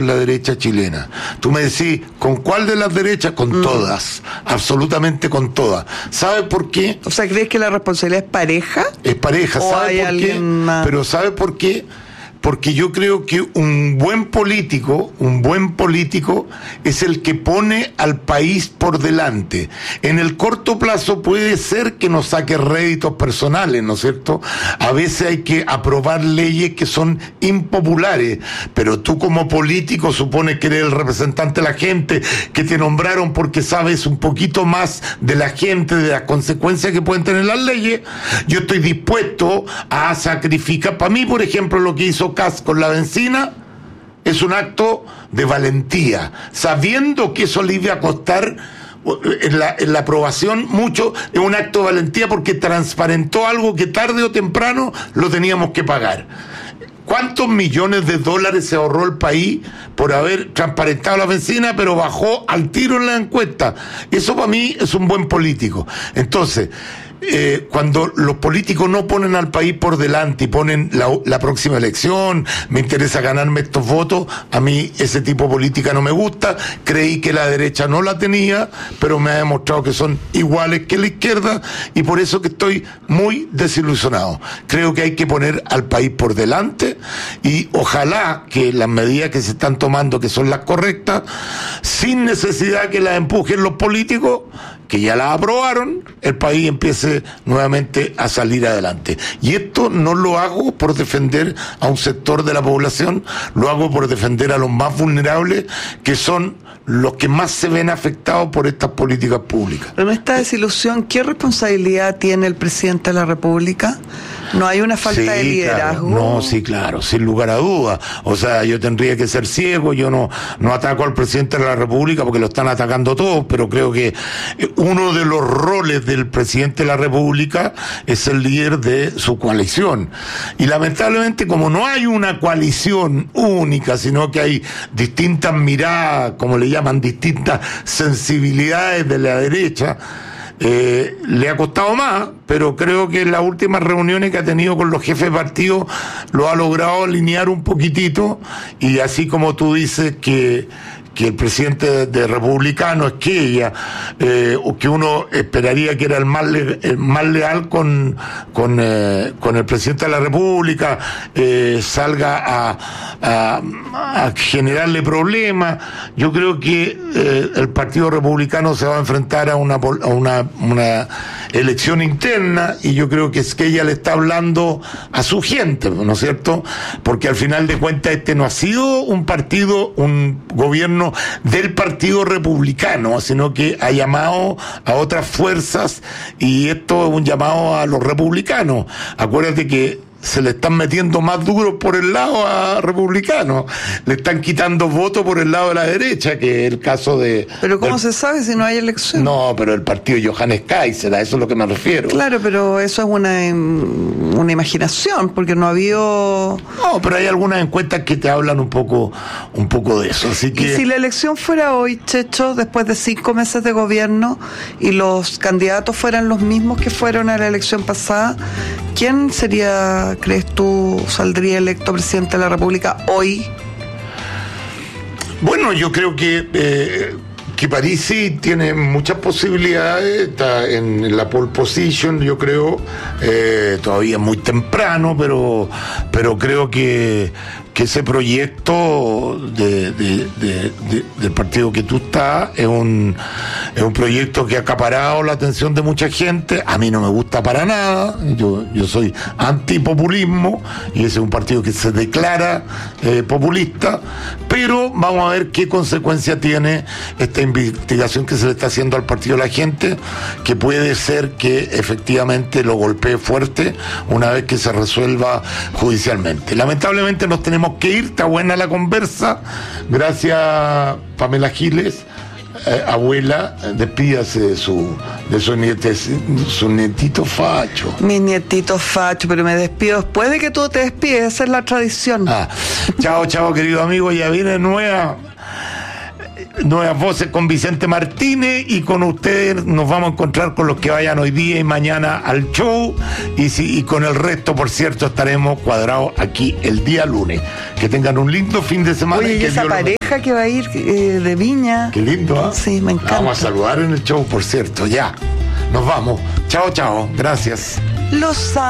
la derecha chilena. Tú me decís, ¿con cuál de las derechas? Con todas, absolutamente con todas. ¿Sabe por qué? O sea, ¿crees que la responsabilidad es pareja? Es pareja, ¿sabe por qué? Pero ¿sabe por qué? Porque yo creo que un buen político es el que pone al país por delante. En el corto plazo puede ser que nos saque réditos personales, ¿no es cierto? A veces hay que aprobar leyes que son impopulares, pero tú como político supones que eres el representante de la gente, que te nombraron porque sabes un poquito más de la gente, de las consecuencias que pueden tener las leyes. Yo estoy dispuesto a sacrificar. Para mí, por ejemplo, lo que hizo Kast con la bencina es un acto de valentía, sabiendo que eso le iba a costar en la aprobación mucho. Es un acto de valentía porque transparentó algo que tarde o temprano lo teníamos que pagar. ¿Cuántos millones de dólares se ahorró el país por haber transparentado la bencina, pero bajó al tiro en la encuesta? Eso para mí es un buen político. Entonces, cuando los políticos no ponen al país por delante y ponen la próxima elección, me interesa ganarme estos votos, a mí ese tipo de política no me gusta. Creí que la derecha no la tenía, pero me ha demostrado que son iguales que la izquierda, y por eso que estoy muy desilusionado. Creo que hay que poner al país por delante, y ojalá que las medidas que se están tomando, que son las correctas, sin necesidad que las empujen los políticos, que ya la aprobaron, el país empiece nuevamente a salir adelante. Y esto no lo hago por defender a un sector de la población, lo hago por defender a los más vulnerables, que son los que más se ven afectados por estas políticas públicas. Pero en esta desilusión, ¿qué responsabilidad tiene el presidente de la República? ¿No hay una falta de liderazgo? Claro. No, sí, claro, sin lugar a dudas. O sea, yo tendría que ser ciego, yo no ataco al presidente de la República porque lo están atacando todos, pero creo que uno de los roles del presidente de la República es el líder de su coalición. Y lamentablemente, como no hay una coalición única, sino que hay distintas miradas, como le llaman, distintas sensibilidades de la derecha, le ha costado más, pero creo que en las últimas reuniones que ha tenido con los jefes de partido lo ha logrado alinear un poquitito, y así como tú dices que el presidente de republicano es o que uno esperaría que era el más leal con el presidente de la República, salga a generarle problemas. Yo creo que el Partido Republicano se va a enfrentar a una elección interna, y yo creo que es que ella le está hablando a su gente, ¿no es cierto? Porque al final de cuentas este no ha sido un gobierno del Partido Republicano, sino que ha llamado a otras fuerzas, y esto es un llamado a los republicanos. Acuérdate que se le están metiendo más duros por el lado a republicanos, le están quitando votos por el lado de la derecha, que es el caso de... Pero ¿cómo se sabe si no hay elección? No, pero el partido de Johannes Kaiser, a eso es lo que me refiero. Claro, pero eso es una imaginación, porque no ha habido... No, pero hay algunas encuestas que te hablan un poco de eso, así que... Y si la elección fuera hoy, Checho, después de 5 meses de gobierno, y los candidatos fueran los mismos que fueron a la elección pasada, ¿quién sería, crees tú, saldría electo presidente de la República hoy? Bueno, yo creo que Parisi tiene muchas posibilidades, está en la pole position, yo creo, todavía muy temprano, pero creo que ese proyecto del partido que tú estás es un proyecto que ha acaparado la atención de mucha gente. A mí no me gusta para nada, yo soy antipopulismo, y ese es un partido que se declara populista, pero vamos a ver qué consecuencia tiene esta investigación que se le está haciendo al partido de la gente, que puede ser que efectivamente lo golpee fuerte una vez que se resuelva judicialmente. Lamentablemente nos tenemos que ir, está buena la conversa. Gracias, Pamela Giles. Abuela, despídase de su nietito facho. Mi nietito facho, pero me despido después de que tú te despides, esa es la tradición. Chao, querido amigo, ya viene nueva Nuevas Voces con Vicente Martínez, y con ustedes nos vamos a encontrar con los que vayan hoy día y mañana al show, y con el resto, por cierto, estaremos cuadrados aquí el día lunes. Que tengan un lindo fin de semana. Oye, y esa pareja que va a ir de Viña. Qué lindo, ¿eh? Sí, me encanta. Vamos a saludar en el show, por cierto, ya. Nos vamos. Chao, chao. Gracias. Los